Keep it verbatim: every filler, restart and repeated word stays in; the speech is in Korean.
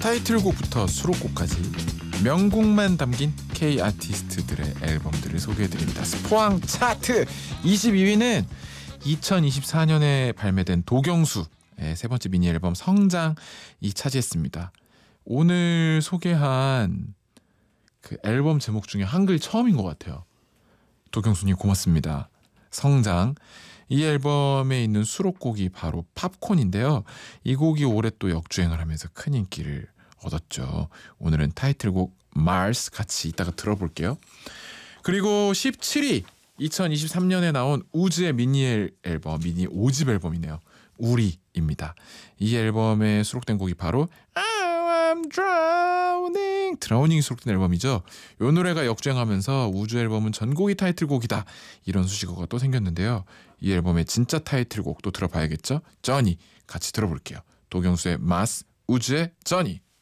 타이틀곡부터 수록곡까지 명곡만 담긴 K 아티스트들의 앨범들을 소개해드립니다. 스포왕 차트 이십이 위는 이천이십사 년에 발매된 도경수의 세 번째 미니 앨범 성장이 차지했습니다. 오늘 소개한 그 앨범 제목 중에 한글 처음인 것 같아요. 도경수님 고맙습니다. 성장. 이 앨범에 있는 수록곡이 바로 팝콘인데요. 이 곡이 올해 또 역주행을 하면서 큰 인기를 얻었죠. 오늘은 타이틀곡 Mars 같이 이따가 들어볼게요. 그리고 십칠 위 이천이십삼 년에 나온 우즈의 미니 앨범, 미니 오 집 앨범이네요. 우리입니다. 이 앨범에 수록된 곡이 바로 I'm drowning 드라우닝이 수록된 앨범이죠. 이 노래가 역주행하면서 우주 앨범은 전곡이 타이틀곡이다, 이런 수식어가 또 생겼는데요. 이 앨범의 진짜 타이틀곡도 들어봐야겠죠. Johnny 같이 들어볼게요. 도경수의 마스, 우주의 Johnny.